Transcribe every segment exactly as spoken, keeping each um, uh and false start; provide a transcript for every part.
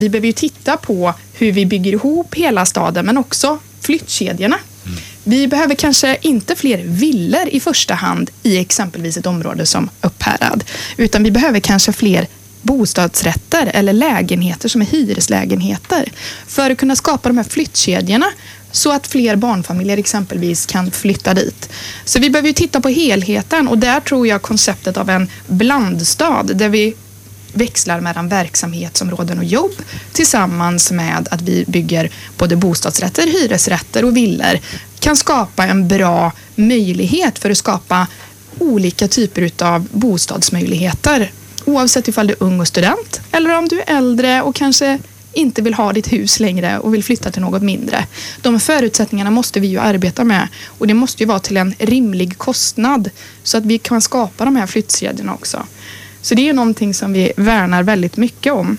Vi behöver ju titta på hur vi bygger ihop hela staden, men också flyttkedjorna. Mm. Vi behöver kanske inte fler villor i första hand i exempelvis ett område som Upphärad, utan vi behöver kanske fler bostadsrätter eller lägenheter som är hyreslägenheter för att kunna skapa de här flyttkedjorna så att fler barnfamiljer exempelvis kan flytta dit. Så vi behöver ju titta på helheten, och där tror jag konceptet av en blandstad där vi växlar mellan verksamhetsområden och jobb tillsammans med att vi bygger både bostadsrätter, hyresrätter och villor kan skapa en bra möjlighet för att skapa olika typer av bostadsmöjligheter. Oavsett ifall du är ung och student eller om du är äldre och kanske inte vill ha ditt hus längre och vill flytta till något mindre. De förutsättningarna måste vi ju arbeta med, och det måste ju vara till en rimlig kostnad så att vi kan skapa de här flyttkedjorna också. Så det är någonting som vi värnar väldigt mycket om.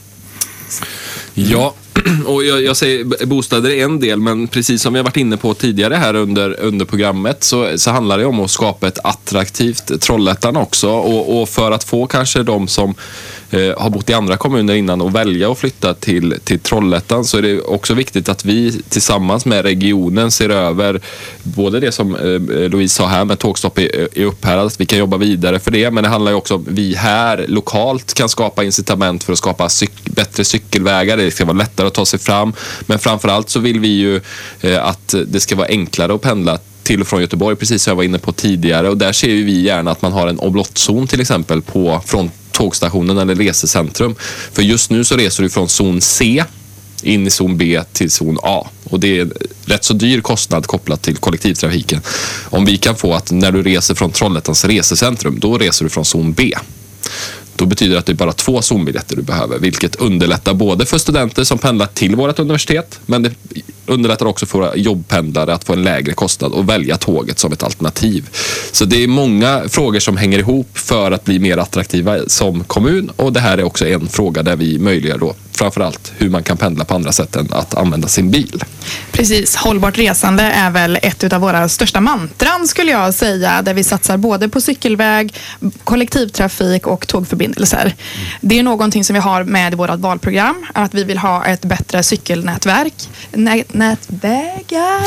Ja, och jag, jag säger bostäder är en del, men precis som vi har varit inne på tidigare här under, under programmet så, så handlar det om att skapa ett attraktivt Trollhättan också, och, och för att få kanske de som eh, har bott i andra kommuner innan och välja att flytta till, till Trollhättan, så är det också viktigt att vi tillsammans med regionen ser över både det som eh, Louise sa här med tågstopp i, i Upphärad, att vi kan jobba vidare för det, men det handlar ju också om att vi här lokalt kan skapa incitament för att skapa cyk- bättre cykelvägar, det ska vara lättare att ta sig fram, men framförallt så vill vi ju eh, att det ska vara enklare att pendla till och från Göteborg, precis som jag var inne på tidigare, och där ser ju vi gärna att man har en oblottzon till exempel på, från tågstationen eller resecentrum, för just nu så reser du från zon C in i zon B till zon A, och det är rätt så dyr kostnad kopplat till kollektivtrafiken. Om vi kan få att när du reser från Trollhättans resecentrum, då reser du från zon B. Då betyder det att det är bara två zonbiljetter du behöver, vilket underlättar både för studenter som pendlar till vårt universitet, men det underlättar också för våra jobbpendlare att få en lägre kostnad och välja tåget som ett alternativ. Så det är många frågor som hänger ihop för att bli mer attraktiva som kommun, och det här är också en fråga där vi möjliggör då framförallt hur man kan pendla på andra sätt än att använda sin bil. Precis, hållbart resande är väl ett av våra största mantran skulle jag säga, där vi satsar både på cykelväg, kollektivtrafik och tågförbindelser. Mm. Det är någonting som vi har med i vårt valprogram, att vi vill ha ett bättre cykelnätverk, nä- nätvägar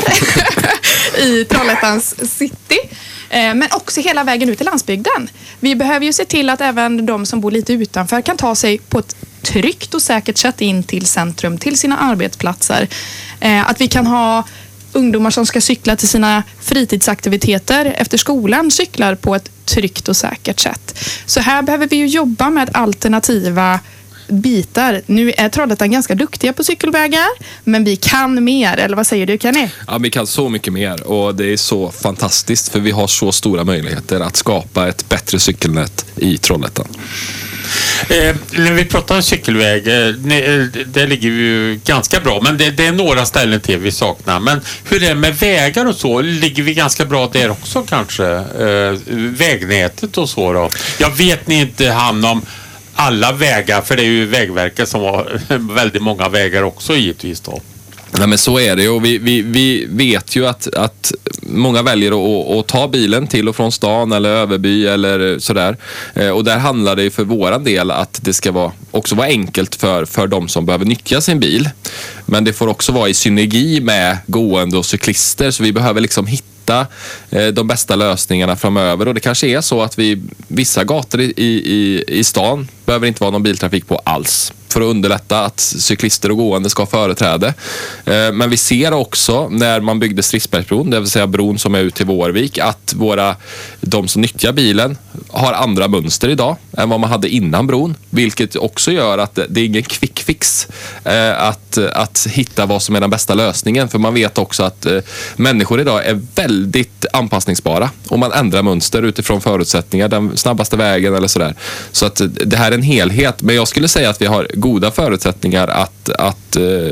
i Trollhättans city. Men också hela vägen ut till landsbygden. Vi behöver ju se till att även de som bor lite utanför kan ta sig på ett tryggt och säkert sätt in till centrum, till sina arbetsplatser. Att vi kan ha ungdomar som ska cykla till sina fritidsaktiviteter efter skolan, cyklar på ett tryggt och säkert sätt. Så här behöver vi ju jobba med alternativa bitar. Nu är Trollhättan ganska duktiga på cykelvägar, men vi kan mer, eller vad säger du, Kenny? Ja, vi kan så mycket mer, och det är så fantastiskt för vi har så stora möjligheter att skapa ett bättre cykelnät i Trollhättan. Eh, när vi pratar cykelväg, eh, det ligger ju ganska bra, men det, det är några ställen till vi saknar. Men hur är det med vägar och så? Ligger vi ganska bra där också kanske? Eh, vägnätet och så då? Jag vet ni inte hand om alla vägar, för det är ju Vägverket som har väldigt många vägar också givetvis då. Nej, men så är det, och vi, vi, vi vet ju att, att många väljer att, att ta bilen till och från stan eller Överby eller sådär, eh, och där handlar det för våran del att det ska vara, också vara enkelt för, för de som behöver nyttja sin bil, men det får också vara i synergi med gående och cyklister, så vi behöver liksom hitta eh, de bästa lösningarna framöver, och det kanske är så att vi vissa gator i, i, i stan behöver inte vara någon biltrafik på alls, för att underlätta att cyklister och gående ska ha företräde. Men vi ser också när man byggde Stridsbergsbron, det vill säga bron som är ut till Vårvik, att våra, de som nyttjar bilen har andra mönster idag än vad man hade innan bron, vilket också gör att det är ingen quick fix att, att hitta vad som är den bästa lösningen, för man vet också att människor idag är väldigt anpassningsbara och man ändrar mönster utifrån förutsättningar, den snabbaste vägen eller sådär. Så att det här är en helhet, men jag skulle säga att vi har goda förutsättningar att, att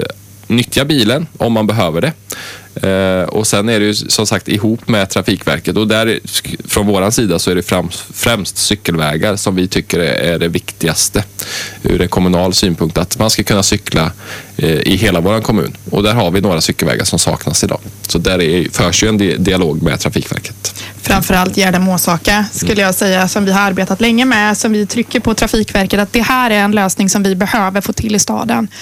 nyttja bilen om man behöver det. Eh, och sen är det ju som sagt ihop med Trafikverket, och där från våran sida så är det främst, främst cykelvägar som vi tycker är, är det viktigaste ur en kommunal synpunkt, att man ska kunna cykla eh, i hela våran kommun, och där har vi några cykelvägar som saknas idag. Så där är, förs ju en di- dialog med Trafikverket. Framförallt Gärde-Måsaka skulle jag säga, som vi har arbetat länge med, som vi trycker på Trafikverket att det här är en lösning som vi behöver få till i staden.